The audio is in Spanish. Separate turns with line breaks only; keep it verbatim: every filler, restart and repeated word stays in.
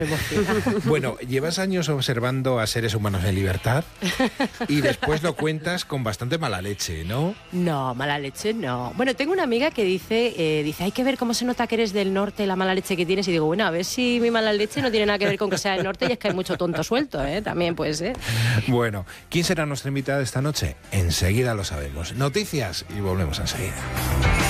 Bueno, llevas años observando a seres humanos en libertad y después lo cuentas con bastante mala leche, ¿no?
No, mala leche no. Bueno, tengo una amiga que dice, eh, dice, hay que ver cómo se nota que eres del norte, la mala leche que tienes. Y digo, bueno, a ver si mi mala leche no tiene nada que ver con que sea del norte y es que hay mucho tonto suelto, ¿eh? También puede ser.
Bueno, ¿quién será nuestra invitada esta noche? Enseguida lo sabemos. Noticias y volvemos enseguida.